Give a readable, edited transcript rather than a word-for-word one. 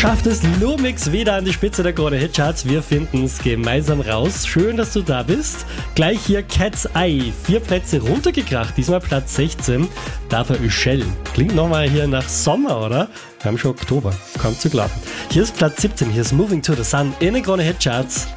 Schafft es Lumix wieder an die Spitze der Krone Hitcharts. Wir finden es gemeinsam raus. Schön, dass du da bist. Gleich hier Cat's Eye. 4 Plätze runtergekracht. Diesmal Platz 16. Dafür Üschel. Klingt nochmal hier nach Sommer, oder? Wir haben schon Oktober. Kaum zu glauben. Hier ist Platz 17. Hier ist Moving to the Sun in den Krone Hitcharts.